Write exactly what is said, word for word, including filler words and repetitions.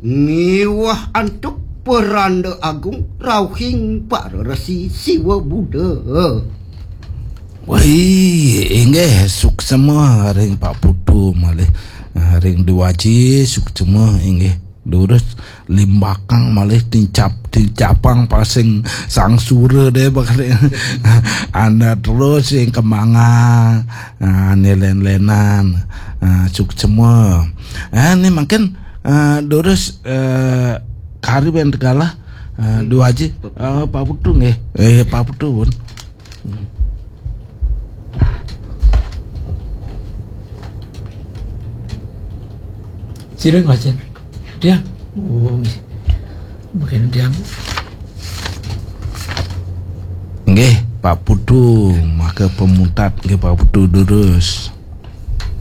Niwah antuk peranda agung rauhing para resi siwa Buddha. Wih, inge suk semua ring Pak Putu malih ring diwaji suk semua inge lurus limbakang malih tincap tincapang pasing sang sura deh bakal anda terus yang kemanga nelen-lenan suk semua ini makin lurus kari ben tegala diwaji Pak Putu nggih eh Pak Putu pun Sireng aja dia oh mungkin dia nggih Pak Putu maka pemutat nggih Pak Putu lurus